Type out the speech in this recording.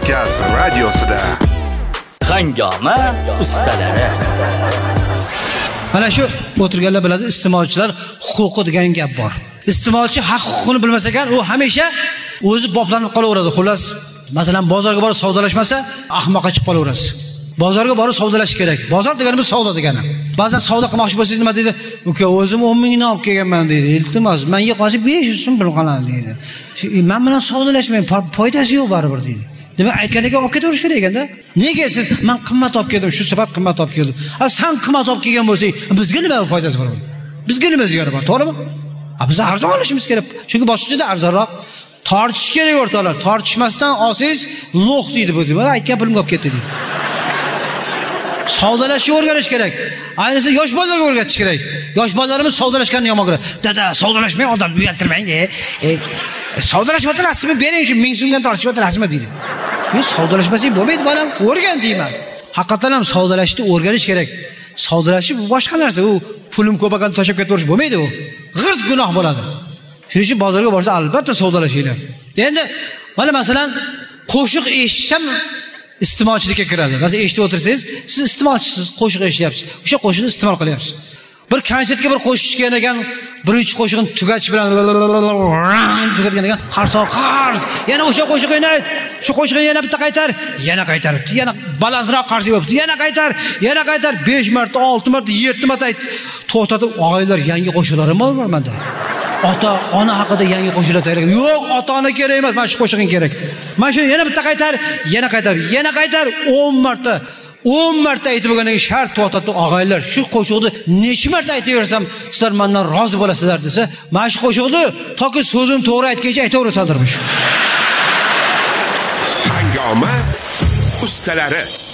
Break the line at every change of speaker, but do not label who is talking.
Podcast radiosida
Hangoma ustalari.
Mana shu o'tirganlar biladi, iste'molchilar huquqi degan gap bor. Iste'molchi haq huquqini bilmasa ekan, u hamisha o'zi boplanib qolaveradi. Xullas, masalan, bozorga borib savdolashmasa, ahmoqqa chiqib qolaverasiz. Bozorga borib savdolash kerak. Bozor deganimiz savdo degani. Ba'zan savdo qilmoqchi bo'lsangiz nima deydi? Uka, o'zim 10 mingdan olib kelganman deydi. Iltimos, menga qolsa 500 so'm pul qoladi deydi. Men bilan savdolashmang, foydasi yo'q baribir deydi. Demak, aytganiga olib ketaverish kerak ekanda. Nega siz men qimmat olib keldim, shu sabab qimmat olib keldim. Sen qimmat olib kelgan bo'lsang, bizga nima foydasi bor? Bizga nima ziyori bor, to'g'rimi? Biz arzon olishimiz kerak. Chunki boshqacha arzonroq tortish kerak o'rtoqlar. Tortishmasdan olsangiz lo'q deydi bu. Mana aytgan pulim olib ketdi deydi. Savdolashni o'rganish kerak. Ayniqsa yosh bolalarga o'rgatish kerak. Yosh bolalarimiz savdolashganni yomon ko'radi. Dada, savdolashmang, odamni uyaltirmang. Savdolashmoqchilar, bering shu 1000 so'mdan tortishyaptilar deydi. Savdolashmasang bo'lmaydi, bolam. O'rgan deyman. Haqiqatan ham savdolashni o'rganish kerak. Savdolash bu boshqa narsa. U pulim ko'p ekan to'shab ketaverish bo'lmaydi u. G'irt gunoh bo'ladi. Shuning uchun bozorga borsa albatta savdolashinglar. Endi mana masalan, qo'shiq eshitish ham iste'molchilikka kiradi. Masalan, eshitib o'tirsangiz, siz iste'molchisiz, qo'shiq eshityapsiz. O'sha qo'shiqni iste'mol qilyapsiz. Bir konsertga bir qo'shishgan ekan, birinchi qo'shiqni tugatish bilan tugatgan ekan, qarz. Yana o'sha qo'shiq o'ynaydi. Shu qo'shiqni yana bitta qaytar, yana qaytaribdi. Yana balandroq qarz bo'libdi. Yana qaytar. 5 marta, 6 marta, 7 marta aytdi. To'xtatib, og'aylar yangi qo'shiqlarim bor menda. Ona haqida yangi qo'shiqlar kerak. Yo'q, ota-ona kerak emas, mana shu qo'shig'ing kerak. Mana shuni yana bitta qaytar, yana qaytar, 10 marta. 10 marta aytib bo'lganiga shart to'xtatib, og'aylar, shu qo'shiqni necha marta aytaversam, sizlar mendan rozi bo'lasizlar desa, mana shu qo'shiqni toki so'zim to'g'ri aytguncha aytaversandirmish.
Hangoma ustalari.